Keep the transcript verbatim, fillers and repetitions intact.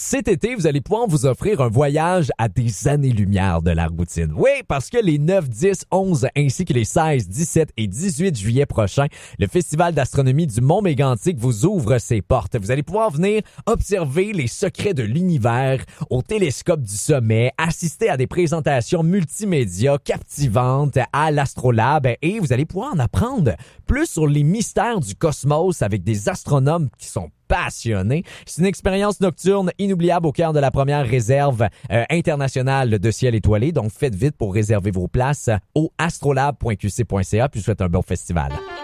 cet été, vous allez pouvoir vous offrir un voyage à des années-lumière de la routine. Oui, parce que les neuf, dix, onze ainsi que les seize, dix-sept et dix-huit juillet prochains, le Festival d'astronomie du Mont Mégantic vous ouvre ses portes. Vous allez pouvoir venir observer les secrets de l'univers au télescope du sommet, assister à des présentations multimédia captivantes à l'Astrolabe et vous allez pouvoir en apprendre plus sur les mystères du cosmos avec des astronomes qui sont passionnés. C'est une expérience nocturne inoubliable au cœur de la première réserve euh, internationale de ciel étoilé. Donc, faites vite pour réserver vos places au astrolabe point q c point c a puis je vous souhaite un bon festival.